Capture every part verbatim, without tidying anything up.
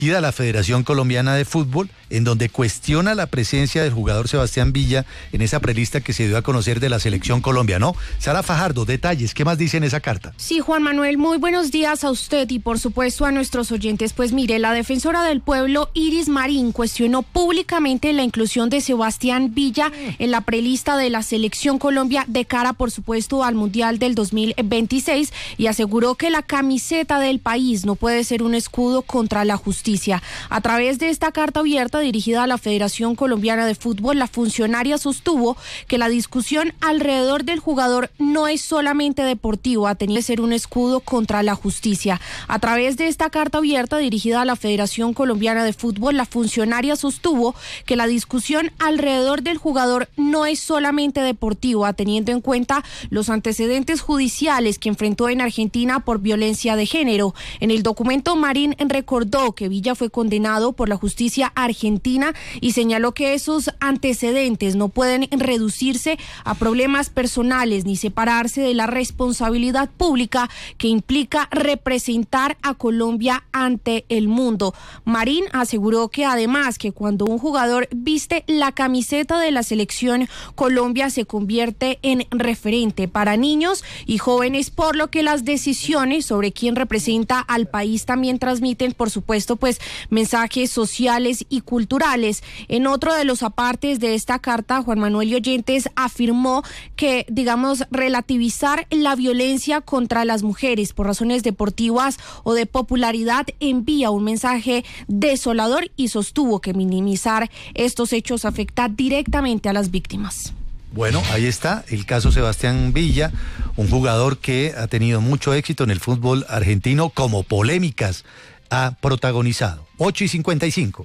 a la Federación Colombiana de Fútbol, en donde cuestiona la presencia del jugador Sebastián Villa en esa prelista que se dio a conocer de la Selección Colombia, ¿no? Sara Fajardo, detalles, ¿qué más dice en esa carta? Sí, Juan Manuel, muy buenos días a usted y por supuesto a nuestros oyentes. Pues mire, la defensora del pueblo, Iris Marín, cuestionó públicamente la inclusión de Sebastián Villa en la prelista de la Selección Colombia de cara, por supuesto, al Mundial del dos mil veintiséis y aseguró que la camiseta del país no puede ser un escudo contra la justicia. A través de esta carta abierta dirigida a la Federación Colombiana de Fútbol, la funcionaria sostuvo que la discusión alrededor del jugador no es solamente deportiva, tenía que ser un escudo contra la justicia. A través de esta carta abierta dirigida a la Federación Colombiana de Fútbol, la funcionaria sostuvo que la discusión alrededor del jugador no es solamente deportiva, teniendo en cuenta los antecedentes judiciales que enfrentó en Argentina por violencia de género. En el documento, Marín recordó que Villa fue condenado por la justicia argentina y señaló que esos antecedentes no pueden reducirse a problemas personales ni separarse de la responsabilidad pública que implica representar a Colombia ante el mundo. Marín aseguró que además que cuando un jugador viste la camiseta de la Selección Colombia se convierte en referente para niños y jóvenes, por lo que las decisiones sobre quién representa al país también transmiten, por supuesto, pues mensajes sociales y culturales. En otro de los apartes de esta carta, Juan Manuel y oyentes, afirmó que, digamos, relativizar la violencia contra las mujeres por razones deportivas o de popularidad envía un mensaje desolador y sostuvo que minimizar estos hechos afecta directamente a las víctimas. Bueno, ahí está el caso Sebastián Villa, un jugador que ha tenido mucho éxito en el fútbol argentino, como polémicas ha protagonizado. ocho y cincuenta y cinco.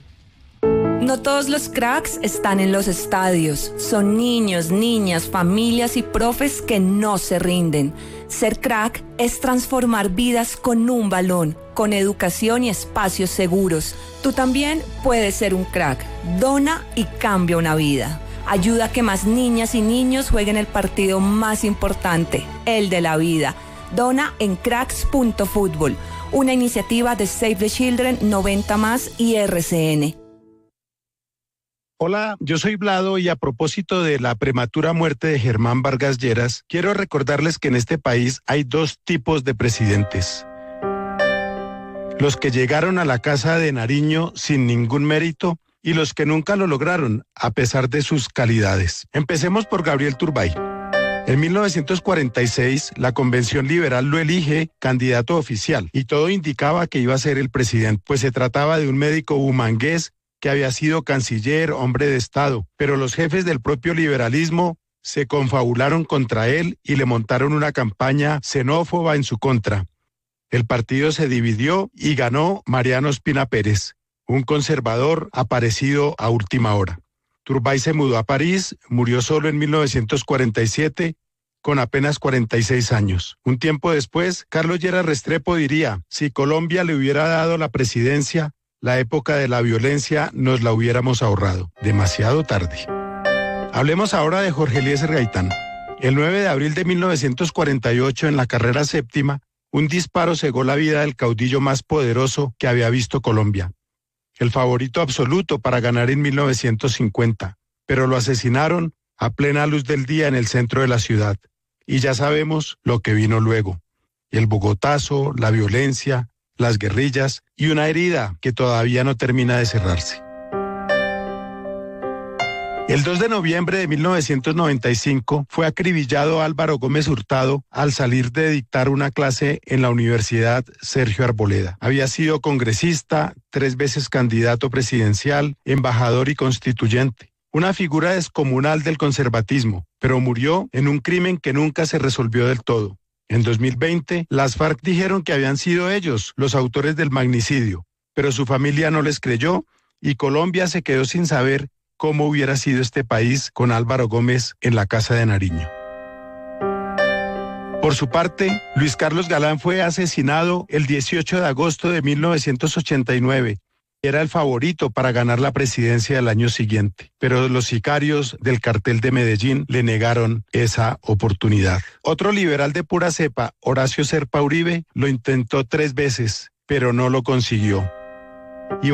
No todos los cracks están en los estadios. Son niños, niñas, familias y profes que no se rinden. Ser crack es transformar vidas con un balón, con educación y espacios seguros. Tú también puedes ser un crack. Dona y cambia una vida. Ayuda a que más niñas y niños jueguen el partido más importante, el de la vida. Dona en cracks punto fútbol. Una iniciativa de Save the Children, noventa más y R C N. Hola, yo soy Vlado y a propósito de la prematura muerte de Germán Vargas Lleras, quiero recordarles que en este país hay dos tipos de presidentes. Los que llegaron a la Casa de Nariño sin ningún mérito y los que nunca lo lograron, a pesar de sus calidades. Empecemos por Gabriel Turbay. En mil novecientos cuarenta y seis, la Convención Liberal lo elige candidato oficial y todo indicaba que iba a ser el presidente, pues se trataba de un médico bumangués que había sido canciller, hombre de Estado, pero los jefes del propio liberalismo se confabularon contra él y le montaron una campaña xenófoba en su contra. El partido se dividió y ganó Mariano Ospina Pérez, un conservador aparecido a última hora. Turbay se mudó a París, murió solo en mil novecientos cuarenta y siete, con apenas cuarenta y seis años. Un tiempo después, Carlos Lleras Restrepo diría, si Colombia le hubiera dado la presidencia, la época de la violencia nos la hubiéramos ahorrado. Demasiado tarde. Hablemos ahora de Jorge Eliezer Gaitán. El nueve de abril de mil novecientos cuarenta y ocho, en la carrera séptima, un disparo cegó la vida del caudillo más poderoso que había visto Colombia. El favorito absoluto para ganar en mil novecientos cincuenta, pero lo asesinaron a plena luz del día en el centro de la ciudad. Y ya sabemos lo que vino luego. El bogotazo, la violencia, las guerrillas y una herida que todavía no termina de cerrarse. El dos de noviembre de mil novecientos noventa y cinco fue acribillado Álvaro Gómez Hurtado al salir de dictar una clase en la Universidad Sergio Arboleda. Había sido congresista, tres veces candidato presidencial, embajador y constituyente. Una figura descomunal del conservatismo, pero murió en un crimen que nunca se resolvió del todo. En dos mil veinte, las FARC dijeron que habían sido ellos los autores del magnicidio, pero su familia no les creyó y Colombia se quedó sin saber cómo hubiera sido este país con Álvaro Gómez en la Casa de Nariño. Por su parte, Luis Carlos Galán fue asesinado el dieciocho de agosto de mil novecientos ochenta y nueve. Era el favorito para ganar la presidencia del año siguiente, pero los sicarios del cartel de Medellín le negaron esa oportunidad. Otro liberal de pura cepa, Horacio Serpa Uribe, lo intentó tres veces, pero no lo consiguió.